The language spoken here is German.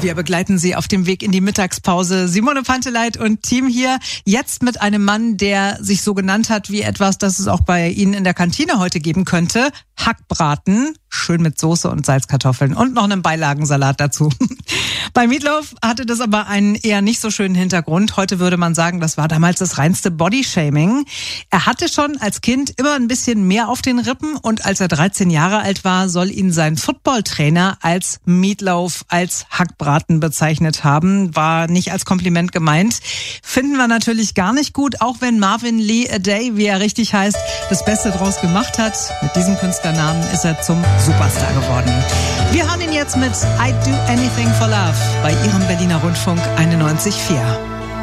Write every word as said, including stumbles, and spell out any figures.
Wir begleiten Sie auf dem Weg in die Mittagspause. Simone Panteleit und Team hier. Jetzt mit einem Mann, der sich so genannt hat wie etwas, das es auch bei Ihnen in der Kantine heute geben könnte. Hackbraten. Schön mit Soße und Salzkartoffeln und noch einen Beilagensalat dazu. Bei Meatloaf hatte das aber einen eher nicht so schönen Hintergrund. Heute würde man sagen, das war damals das reinste Bodyshaming. Er hatte schon als Kind immer ein bisschen mehr auf den Rippen und als er dreizehn Jahre alt war, soll ihn sein Footballtrainer als Meatloaf, als Hackbraten bezeichnet haben. War nicht als Kompliment gemeint. Finden wir natürlich gar nicht gut, auch wenn Marvin Lee Aday, wie er richtig heißt, das Beste draus gemacht hat. Mit diesem Künstlernamen ist er zum Superstar geworden. Wir hören ihn jetzt mit I Do Anything for Love bei Ihrem Berliner Rundfunk einundneunzig Komma vier.